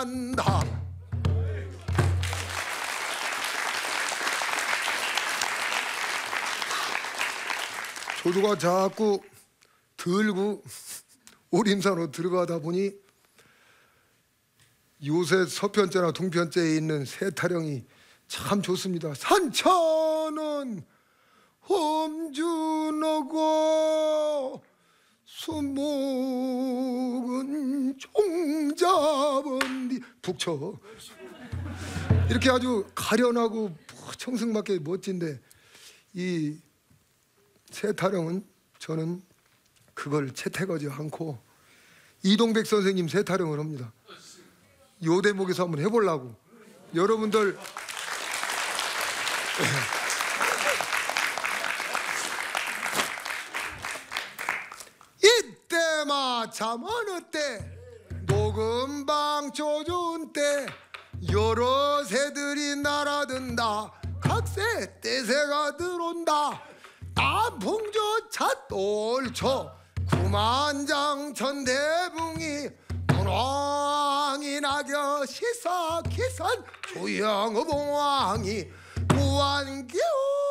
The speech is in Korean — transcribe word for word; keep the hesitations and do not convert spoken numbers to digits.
난다. 조두가 자꾸 들고 오림산으로 들어가다 보니 요새 서편제나 동편제에 있는 세타령이 참 좋습니다. 산천은 험준하고 수목은 종잡은 뒤 북쳐. 이렇게 아주 가련하고 청승맞게 멋진데 이 세타령은 저는 그걸 채택하지 않고 이동백 선생님 세타령을 합니다. 요 대목에서 한번 해보려고. 여러분들 이때 마참 어느 때 녹음방 조준 때 여러 새들이 날아든다. 각새 떼새가 들어온다. 단풍조차 떨쳐 구만장천대붕이 문왕이 낙여 시사기산 조영봉왕이 무한기호